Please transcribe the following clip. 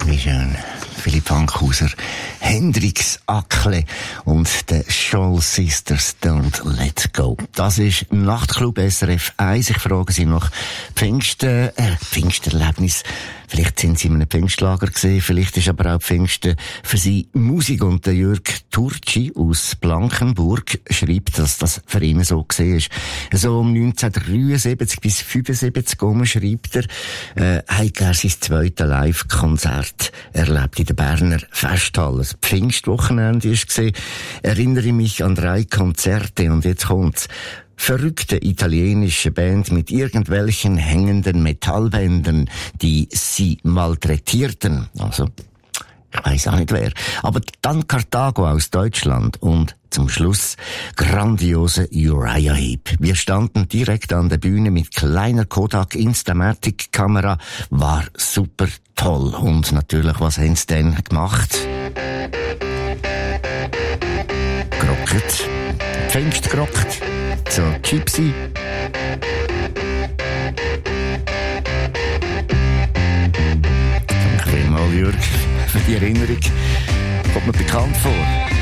Wie schön. Philipp Fankhauser, Hendrix Ackle und The Shoal Sisters Don't Let Go. Das ist Nachtclub SRF 1. Ich frage Sie nach Pfingsterlebnis. Vielleicht sind Sie in einem Pfingstlager gesehen, vielleicht ist aber auch Pfingsten für Sie Musik. Und der Jörg Turci aus Blankenburg schreibt, dass das für ihn so gesehen ist. So um 1973 bis 1975 schreibt hat er sein zweites Live-Konzert erlebt in der Berner Festhalle. Das Pfingstwochenende ist gesehen. Erinnere mich an 3 Konzerte und jetzt kommt's. Verrückte italienische Band mit irgendwelchen hängenden Metallbändern, die sie malträtierten. Also, ich weiss auch nicht wer. Aber dann Karthago aus Deutschland und zum Schluss grandiose Uriah Heep. Wir standen direkt an der Bühne mit kleiner Kodak Instamatic Kamera. War super toll. Und natürlich, was haben sie denn gemacht? Gerockt. Pfingst gerockt. So, Gypsy. Danke vielmals, Jörg, für die Erinnerung. Kommt mir bekannt vor.